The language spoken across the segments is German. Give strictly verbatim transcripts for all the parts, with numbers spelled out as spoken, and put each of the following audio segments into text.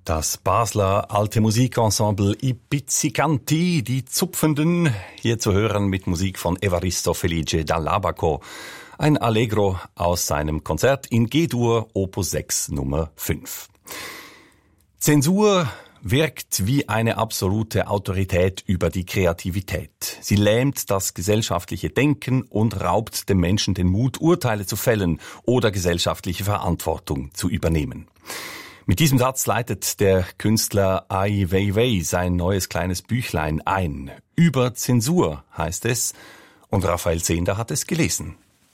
Das Basler alte Musikensemble I Pizzicanti, die Zupfenden, hier zu hören mit Musik von Evaristo Felice Dall'Abaco. Ein Allegro aus seinem Konzert in G-Dur, Opus sechs, Nummer fünf. Zensur wirkt wie eine absolute Autorität über die Kreativität. Sie lähmt das gesellschaftliche Denken und raubt dem Menschen den Mut, Urteile zu fällen oder gesellschaftliche Verantwortung zu übernehmen. Mit diesem Satz leitet der Künstler Ai Weiwei sein neues kleines Büchlein ein. Über Zensur heißt es, und Raphael Zehnder hat es gelesen.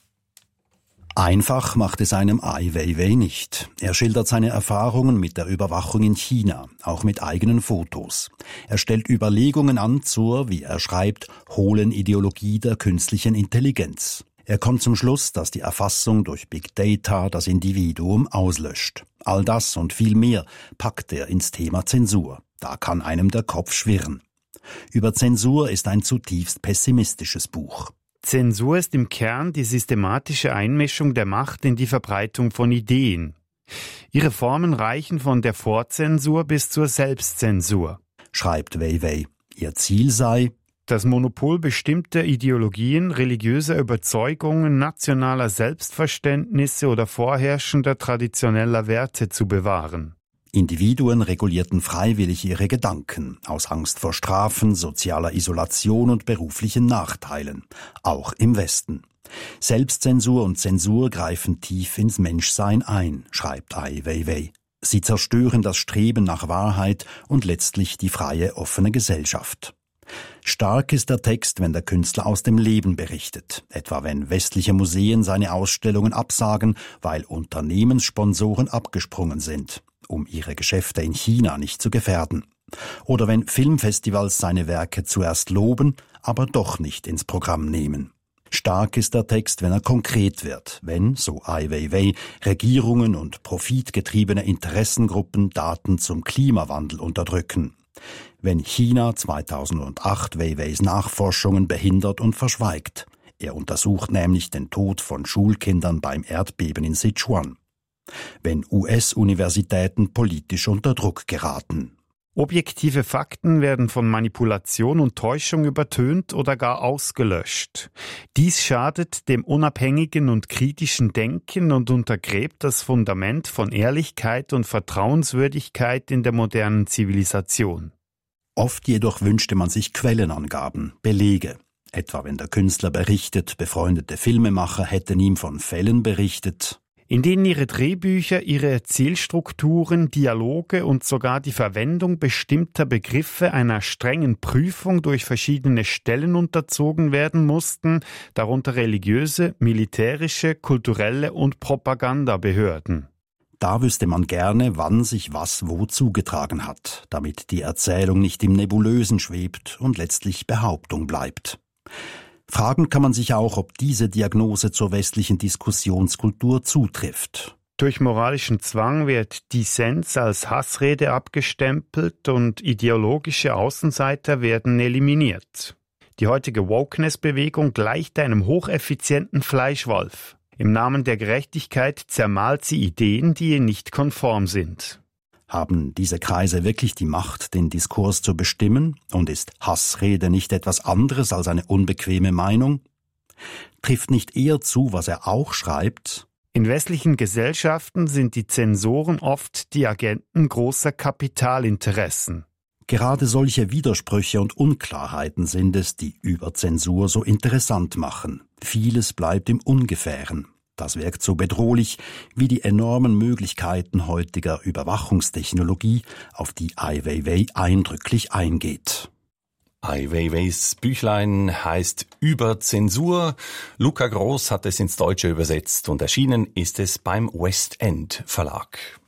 Einfach macht es einem Ai Weiwei nicht. Er schildert seine Erfahrungen mit der Überwachung in China, auch mit eigenen Fotos. Er stellt Überlegungen an zur, wie er schreibt, hohlen Ideologie der künstlichen Intelligenz. Er kommt zum Schluss, dass die Erfassung durch Big Data das Individuum auslöscht. All das und viel mehr packt er ins Thema Zensur. Da kann einem der Kopf schwirren. Über Zensur ist ein zutiefst pessimistisches Buch. Zensur ist im Kern die systematische Einmischung der Macht in die Verbreitung von Ideen. Ihre Formen reichen von der Vorzensur bis zur Selbstzensur, schreibt Weiwei. Ihr Ziel sei, das Monopol bestimmter Ideologien, religiöser Überzeugungen, nationaler Selbstverständnisse oder vorherrschender traditioneller Werte zu bewahren. Individuen regulierten freiwillig ihre Gedanken, aus Angst vor Strafen, sozialer Isolation und beruflichen Nachteilen, auch im Westen. Selbstzensur und Zensur greifen tief ins Menschsein ein, schreibt Ai Weiwei. Sie zerstören das Streben nach Wahrheit und letztlich die freie, offene Gesellschaft. Stark ist der Text, wenn der Künstler aus dem Leben berichtet, etwa wenn westliche Museen seine Ausstellungen absagen, weil Unternehmenssponsoren abgesprungen sind, um ihre Geschäfte in China nicht zu gefährden. Oder wenn Filmfestivals seine Werke zuerst loben, aber doch nicht ins Programm nehmen. Stark ist der Text, wenn er konkret wird, wenn, so Ai Weiwei, Regierungen und profitgetriebene Interessengruppen Daten zum Klimawandel unterdrücken. Wenn China zweitausendacht Weiweis Nachforschungen behindert und verschweigt. Er untersucht nämlich den Tod von Schulkindern beim Erdbeben in Sichuan. Wenn U S-Universitäten politisch unter Druck geraten. Objektive Fakten werden von Manipulation und Täuschung übertönt oder gar ausgelöscht. Dies schadet dem unabhängigen und kritischen Denken und untergräbt das Fundament von Ehrlichkeit und Vertrauenswürdigkeit in der modernen Zivilisation. Oft jedoch wünschte man sich Quellenangaben, Belege. Etwa wenn der Künstler berichtet, befreundete Filmemacher hätten ihm von Fällen berichtet, in denen ihre Drehbücher, ihre Erzählstrukturen, Dialoge und sogar die Verwendung bestimmter Begriffe einer strengen Prüfung durch verschiedene Stellen unterzogen werden mussten, darunter religiöse, militärische, kulturelle und Propagandabehörden. Da wüsste man gerne, wann sich was wo zugetragen hat, damit die Erzählung nicht im Nebulösen schwebt und letztlich Behauptung bleibt. Fragen kann man sich auch, ob diese Diagnose zur westlichen Diskussionskultur zutrifft. Durch moralischen Zwang wird Dissens als Hassrede abgestempelt und ideologische Außenseiter werden eliminiert. Die heutige Wokeness-Bewegung gleicht einem hocheffizienten Fleischwolf. Im Namen der Gerechtigkeit zermahlt sie Ideen, die ihr nicht konform sind. Haben diese Kreise wirklich die Macht, den Diskurs zu bestimmen? Und ist Hassrede nicht etwas anderes als eine unbequeme Meinung? Trifft nicht eher zu, was er auch schreibt? In westlichen Gesellschaften sind die Zensoren oft die Agenten großer Kapitalinteressen. Gerade solche Widersprüche und Unklarheiten sind es, die über Zensur so interessant machen. Vieles bleibt im Ungefähren. Das wirkt so bedrohlich wie die enormen Möglichkeiten heutiger Überwachungstechnologie, auf die Ai Weiwei eindrücklich eingeht. Ai Weiweis Büchlein heißt Über Zensur. Luca Groß hat es ins Deutsche übersetzt und erschienen ist es beim West End Verlag.